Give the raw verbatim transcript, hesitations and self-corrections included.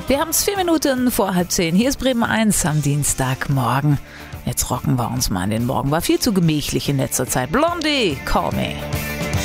Wir haben es vier Minuten vor halb zehn. Hier ist Bremen eins am Dienstagmorgen. Jetzt rocken wir uns mal in den Morgen. War viel zu gemächlich in letzter Zeit. Blondie, call me.